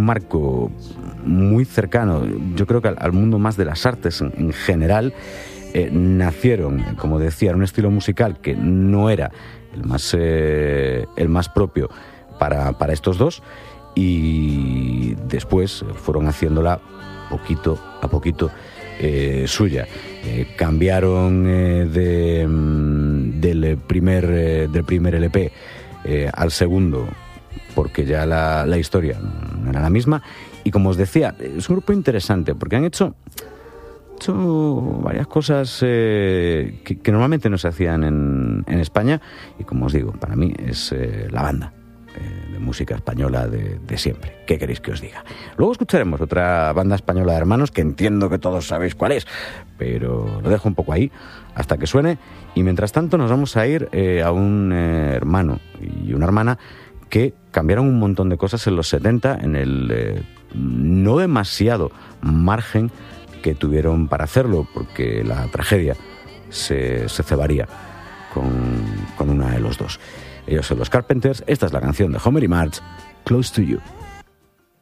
un marco muy cercano, yo creo que al mundo más de las artes en general. Nacieron, como decía, en un estilo musical que no era el más propio para estos dos, y después fueron haciéndola poquito a poquito suya. Cambiaron del primer LP al segundo, porque ya la historia no era la misma. Y como os decía, es un grupo interesante porque han hecho varias cosas que normalmente no se hacían en España, y como os digo, para mí es la banda de música española de siempre. ¿Qué queréis que os diga? Luego escucharemos otra banda española de hermanos que entiendo que todos sabéis cuál es, pero lo dejo un poco ahí hasta que suene, y mientras tanto nos vamos a ir a un hermano y una hermana que cambiaron un montón de cosas en los 70 en el no demasiado margen que tuvieron para hacerlo, porque la tragedia se cebaría con una de los dos. Ellos son los Carpenters. Esta es la canción de Homer y Marge, Close to You.